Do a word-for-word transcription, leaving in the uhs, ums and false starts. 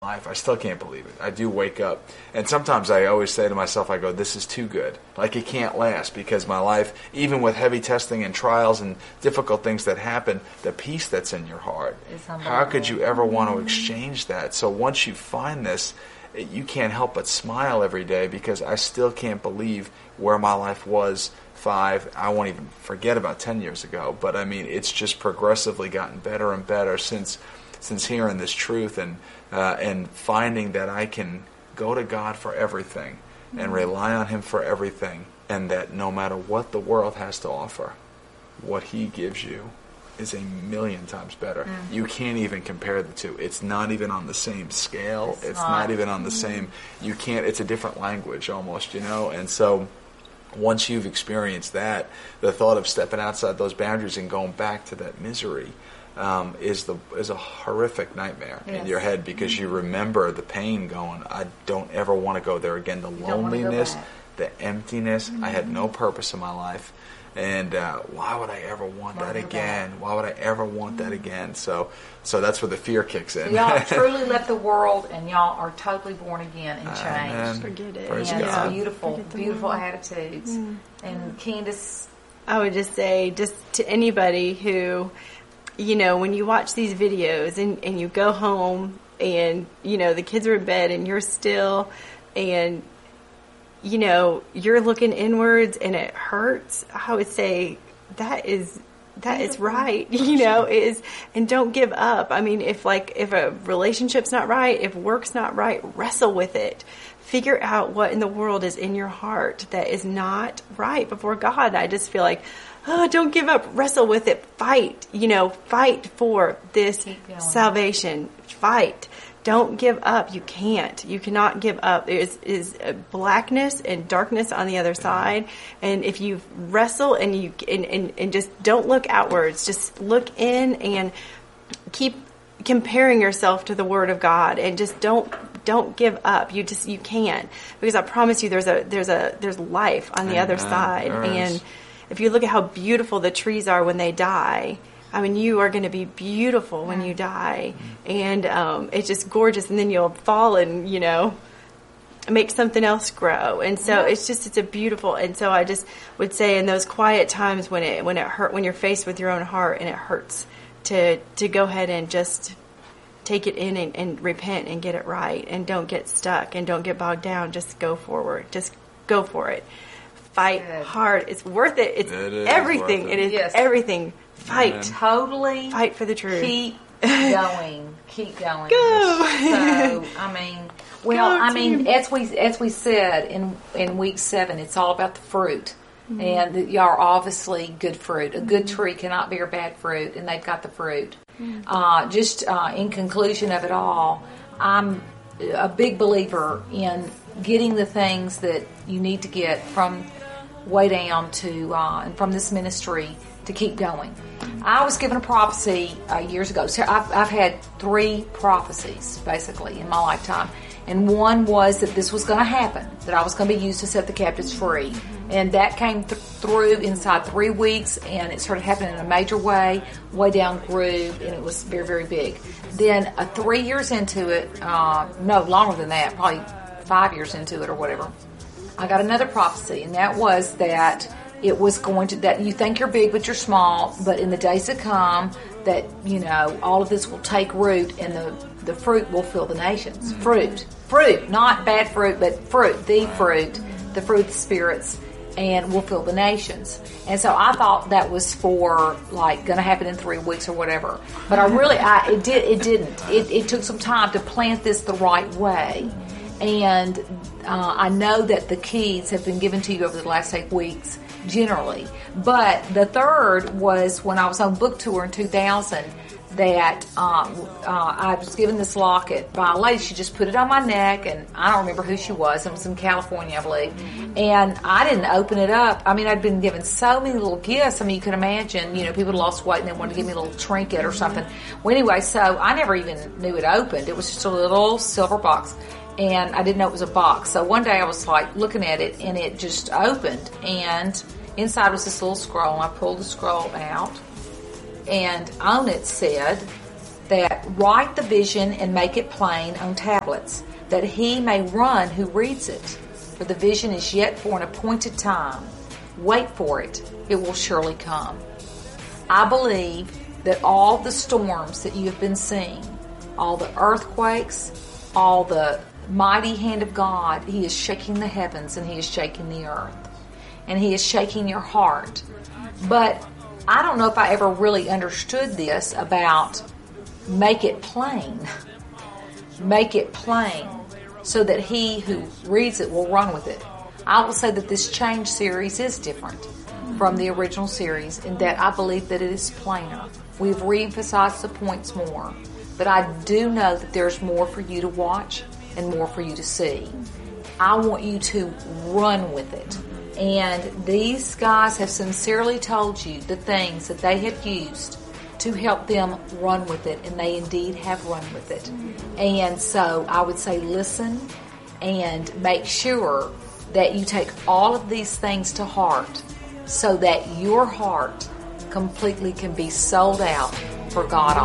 life. I still can't believe it. I do wake up, and sometimes I always say to myself, I go, this is too good. Like, it can't last, because my life, even with heavy testing and trials and difficult things that happen, the peace that's in your heart, how could you ever want to exchange that? So once you find this, you can't help but smile every day, because I still can't believe where my life was five, I won't even forget about ten years ago, but I mean, it's just progressively gotten better and better since since hearing this truth and uh, and finding that I can go to God for everything and rely on Him for everything, and that no matter what the world has to offer, what He gives you is a million times better. Mm. You can't even compare the two. It's not even on the same scale. It's, it's not. not even on the same, you can't, it's a different language almost, you know, and so once you've experienced that, the thought of stepping outside those boundaries and going back to that misery um, is the is a horrific nightmare yes. in your head, because mm-hmm. you remember the pain going, I don't ever want to go there again. The you loneliness, the emptiness, mm-hmm. I had no purpose in my life. And uh, why would I ever want that again? Why would I ever want that again? So so that's where the fear kicks in. So y'all truly left the world, and y'all are totally born again and changed. Amen. Forget it. Praise and God. beautiful, beautiful attitudes. Mm. And Candace? I would just say, just to anybody who, you know, when you watch these videos and, and you go home and, you know, the kids are in bed and you're still, and you know, you're looking inwards and it hurts, I would say that is that Beautiful. is right, you know, is and don't give up. I mean, if like if a relationship's not right, if work's not right, wrestle with it. Figure out what in the world is in your heart that is not right before God. I just feel like, oh, don't give up. Wrestle with it. Fight, you know, fight for this salvation. Fight. Don't give up. You can't. You cannot give up. There is, is blackness and darkness on the other side. And if you wrestle and you and, and, and just don't look outwards, just look in and keep comparing yourself to the Word of God, and just don't don't give up. You just you can't, because I promise you, there's a there's a there's life on the Amen. other side. And if you look at how beautiful the trees are when they die, I mean, you are going to be beautiful when you die, and um, it's just gorgeous. And then you'll fall and, you know, make something else grow. And so yeah. it's just, it's a beautiful. And so I just would say, in those quiet times when it when it hurt, when you're faced with your own heart and it hurts, to to go ahead and just take it in and, and repent and get it right, and don't get stuck and don't get bogged down. Just go forward. Just go for it. Fight Good. hard. It's worth it. It's it everything. It. it is yes. everything. Fight. Amen. Totally. Fight for the truth. Keep going. Keep going. Go. So, I mean, well, Go, I mean, as we as we said in in week seven, it's all about the fruit. Mm-hmm. And y'all are obviously good fruit. A good tree cannot bear bad fruit, and they've got the fruit. Mm-hmm. Uh, just uh, in conclusion of it all, I'm a big believer in getting the things that you need to get from way down to uh, and from this ministry to keep going. I was given a prophecy uh, years ago. So I've, I've had three prophecies basically in my lifetime. And one was that this was going to happen, that I was going to be used to set the captives free. And that came th- through inside three weeks, and it started happening in a major way, way down grew, and it was very, very big. Then uh, three years into it, uh, no, longer than that, probably five years into it or whatever, I got another prophecy, and that was that it was going to, that you think you're big but you're small, but in the days to come, that, you know, all of this will take root and the, the fruit will fill the nations. Mm-hmm. Fruit. Fruit. Not bad fruit, but fruit. The fruit. The fruit of the spirits. And will fill the nations. And so I thought that was for, like, going to happen in three weeks or whatever. But I really, I, it did, it didn't. It, it took some time to plant this the right way. And uh, I know that the keys have been given to you over the last eight weeks, generally. But the third was when I was on book tour in two thousand, that um, uh, I was given this locket by a lady. She just put it on my neck, and I don't remember who she was. It was in California, I believe. And I didn't open it up. I mean, I'd been given so many little gifts. I mean, you can imagine, you know, people lost weight and they wanted to give me a little trinket or something. Well, anyway, so I never even knew it opened. It was just a little silver box. And I didn't know it was a box. So one day I was like looking at it, and it just opened, and inside was this little scroll. I pulled the scroll out, and on it said, that write the vision and make it plain on tablets, that he may run who reads it. For the vision is yet for an appointed time. Wait for it. It will surely come. I believe that all the storms that you have been seeing, all the earthquakes, all the mighty hand of God, He is shaking the heavens and He is shaking the earth. And He is shaking your heart. But I don't know if I ever really understood this about make it plain. Make it plain so that he who reads it will run with it. I will say that this Change series is different from the original series in that I believe that it is plainer. We've reemphasized the points more. But I do know that there's more for you to watch and more for you to see. I want you to run with it. And these guys have sincerely told you the things that they have used to help them run with it, and they indeed have run with it. And so I would say listen and make sure that you take all of these things to heart so that your heart completely can be sold out for God